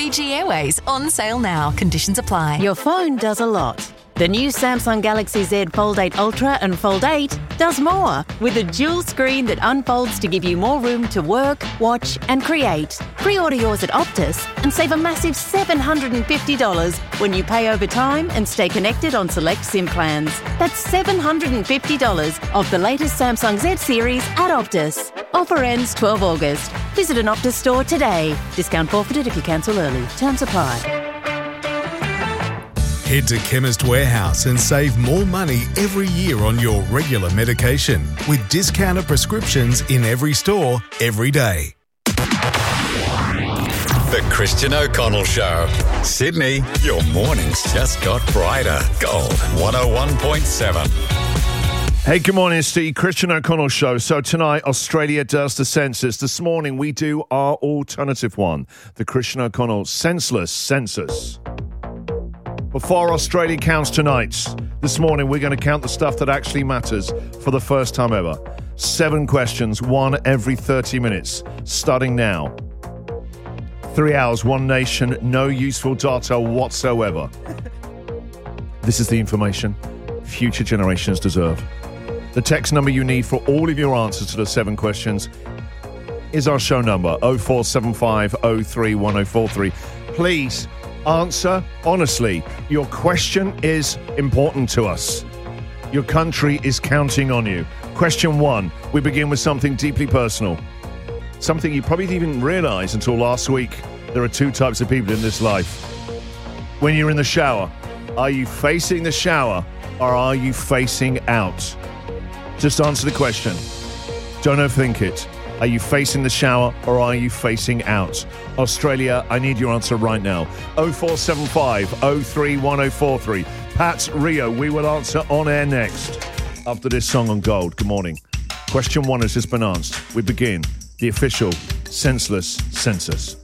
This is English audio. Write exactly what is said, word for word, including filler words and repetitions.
Fiji Airways on sale now. Conditions apply. Your phone does a lot. The new Samsung Galaxy Z Fold eight Ultra and Fold eight does more, with a dual screen that unfolds to give you more room to work, watch and create. Pre-order yours at Optus and save a massive seven hundred fifty dollars when you pay over time and stay connected on select SIM plans. That's seven hundred fifty dollars off the latest Samsung Z series at Optus. Offer ends twelve August. Visit an Optus store today. Discount forfeited if you cancel early. Terms apply. Head to Chemist Warehouse and save more money every year on your regular medication with discounted prescriptions in every store, every day. The Christian O'Connell Show. Sydney, your mornings just got brighter. Gold one oh one point seven. Hey, good morning. It's the Christian O'Connell Show. So tonight, Australia does the census. This morning, we do our alternative one, the Christian O'Connell Senseless Census. Before Australia counts tonight, this morning we're going to count the stuff that actually matters for the first time ever. Seven questions, one every thirty minutes, starting now. Three hours, one nation, no useful data whatsoever. This is the information future generations deserve. The text number you need for all of your answers to the seven questions is our show number, oh four seven five oh three one oh four three. Please answer honestly. Your question is important to us. Your country is counting on you. Question one, we begin with something deeply personal. Something you probably didn't realize until last week. There are two types of people in this life. When you're in the shower, are you facing the shower or are you facing out? Just answer the question. Don't overthink it. Are you facing the shower or are you facing out? Australia, I need your answer right now. oh four seven five oh three one oh four three. Pat, Rio, we will answer on air next after this song on Gold. Good morning. Question one has just been answered. We begin the official senseless census.